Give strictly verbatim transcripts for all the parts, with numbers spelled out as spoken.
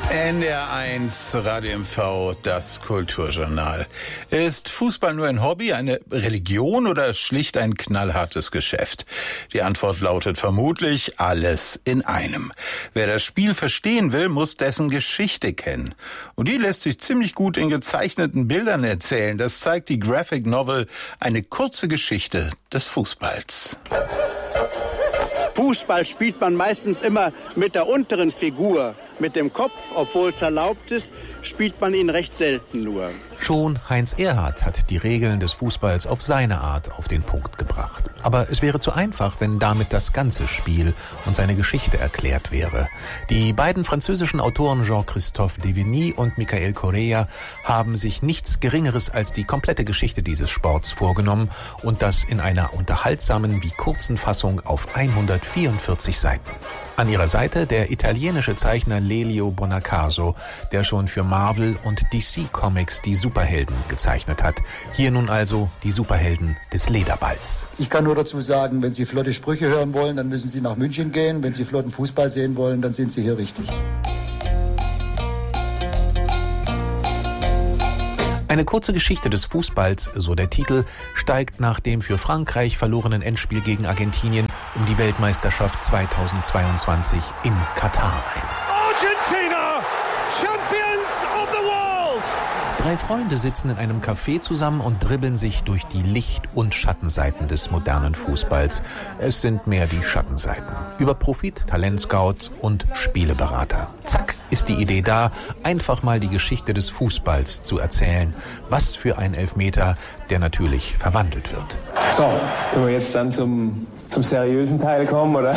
N D R eins, Radio M V, das Kulturjournal. Ist Fußball nur ein Hobby, eine Religion oder schlicht ein knallhartes Geschäft? Die Antwort lautet vermutlich alles in einem. Wer das Spiel verstehen will, muss dessen Geschichte kennen. Und die lässt sich ziemlich gut in gezeichneten Bildern erzählen. Das zeigt die Graphic Novel Eine kurze Geschichte des Fußballs. Fußball spielt man meistens immer mit der unteren Figur. Mit dem Kopf, obwohl es erlaubt ist, spielt man ihn recht selten nur. Schon Heinz Erhardt hat die Regeln des Fußballs auf seine Art auf den Punkt gebracht. Aber es wäre zu einfach, wenn damit das ganze Spiel und seine Geschichte erklärt wäre. Die beiden französischen Autoren Jean-Christophe Devigny und Michael Correa haben sich nichts Geringeres als die komplette Geschichte dieses Sports vorgenommen und das in einer unterhaltsamen wie kurzen Fassung auf hundertvierundvierzig Seiten. An ihrer Seite der italienische Zeichner Lelio Bonaccarso, der schon für Marvel und D C Comics die Superhelden gezeichnet hat. Hier nun also die Superhelden des Lederballs. Ich kann nur dazu sagen, wenn Sie flotte Sprüche hören wollen, dann müssen Sie nach München gehen. Wenn Sie flotten Fußball sehen wollen, dann sind Sie hier richtig. Eine kurze Geschichte des Fußballs, so der Titel, steigt nach dem für Frankreich verlorenen Endspiel gegen Argentinien um die Weltmeisterschaft zweitausendzweiundzwanzig in Katar ein. Argentina, Champions of the World! Drei Freunde sitzen in einem Café zusammen und dribbeln sich durch die Licht- und Schattenseiten des modernen Fußballs. Es sind mehr die Schattenseiten. Über Profit, Talentscouts und Spieleberater. Zack, ist die Idee da, einfach mal die Geschichte des Fußballs zu erzählen. Was für ein Elfmeter, der natürlich verwandelt wird. So, können wir jetzt dann zum, zum seriösen Teil kommen, oder?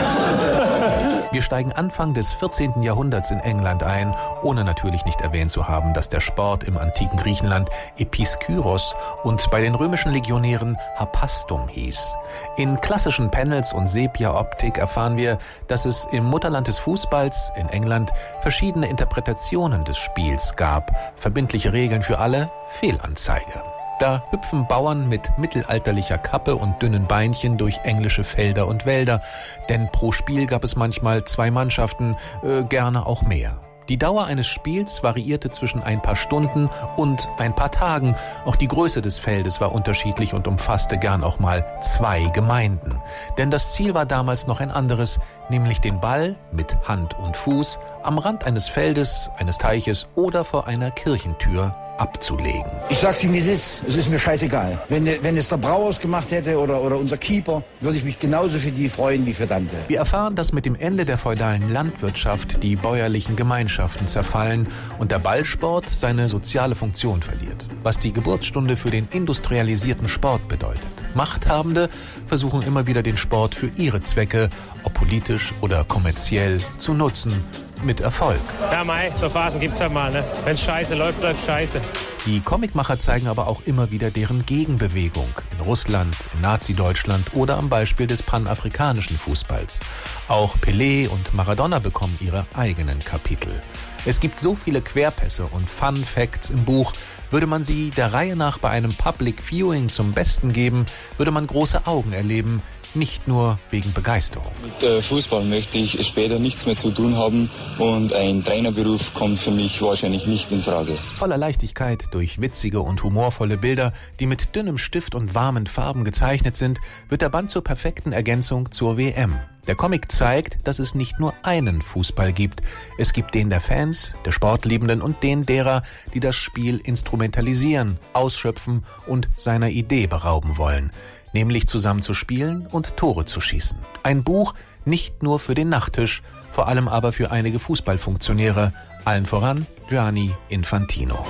Wir steigen Anfang des vierzehnten Jahrhunderts in England ein, ohne natürlich nicht erwähnt zu haben, dass der Sport im antiken Griechenland Episkyros und bei den römischen Legionären Harpastum hieß. In klassischen Panels und Sepia-Optik erfahren wir, dass es im Mutterland des Fußballs in England verschiedene Interpretationen des Spiels gab. Verbindliche Regeln für alle, Fehlanzeige. Da hüpfen Bauern mit mittelalterlicher Kappe und dünnen Beinchen durch englische Felder und Wälder. Denn pro Spiel gab es manchmal zwei Mannschaften, äh, gerne auch mehr. Die Dauer eines Spiels variierte zwischen ein paar Stunden und ein paar Tagen. Auch die Größe des Feldes war unterschiedlich und umfasste gern auch mal zwei Gemeinden. Denn das Ziel war damals noch ein anderes, nämlich den Ball mit Hand und Fuß am Rand eines Feldes, eines Teiches oder vor einer Kirchentür abzulegen. Ich sag's Ihnen, wie es ist. Es ist mir scheißegal. Wenn, wenn es der Brauhaus gemacht hätte oder, oder unser Keeper, würde ich mich genauso für die freuen wie für Dante. Wir erfahren, dass mit dem Ende der feudalen Landwirtschaft die bäuerlichen Gemeinschaften zerfallen und der Ballsport seine soziale Funktion verliert. Was die Geburtsstunde für den industrialisierten Sport bedeutet. Machthabende versuchen immer wieder den Sport für ihre Zwecke, ob politisch oder kommerziell, zu nutzen. Mit Erfolg. Ja, mei, so Phasen gibt's halt mal, ne? Wenn's scheiße läuft, läuft scheiße. Die Comicmacher zeigen aber auch immer wieder deren Gegenbewegung in Russland, in Nazi-Deutschland oder am Beispiel des panafrikanischen Fußballs. Auch Pelé und Maradona bekommen ihre eigenen Kapitel. Es gibt so viele Querpässe und Fun Facts im Buch. Würde man sie der Reihe nach bei einem Public Viewing zum Besten geben, würde man große Augen erleben. Nicht nur wegen Begeisterung. Mit äh, Fußball möchte ich später nichts mehr zu tun haben und ein Trainerberuf kommt für mich wahrscheinlich nicht in Frage. Voller Leichtigkeit durch witzige und humorvolle Bilder, die mit dünnem Stift und warmen Farben gezeichnet sind, wird der Band zur perfekten Ergänzung zur W M. Der Comic zeigt, dass es nicht nur einen Fußball gibt. Es gibt den der Fans, der Sportliebenden und den derer, die das Spiel instrumentalisieren, ausschöpfen und seiner Idee berauben wollen. Nämlich zusammen zu spielen und Tore zu schießen. Ein Buch nicht nur für den Nachttisch, vor allem aber für einige Fußballfunktionäre, allen voran Gianni Infantino.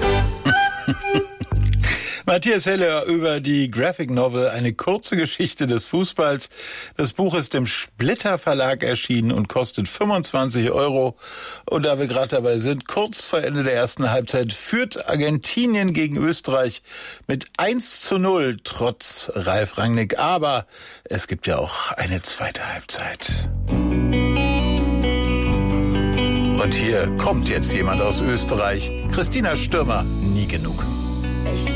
Matthias Heller über die Graphic Novel Eine kurze Geschichte des Fußballs. Das Buch ist im Splitter Verlag erschienen und kostet fünfundzwanzig Euro. Und da wir gerade dabei sind, kurz vor Ende der ersten Halbzeit führt Argentinien gegen Österreich mit eins zu null trotz Ralf Rangnick. Aber es gibt ja auch eine zweite Halbzeit. Und hier kommt jetzt jemand aus Österreich. Christina Stürmer, nie genug.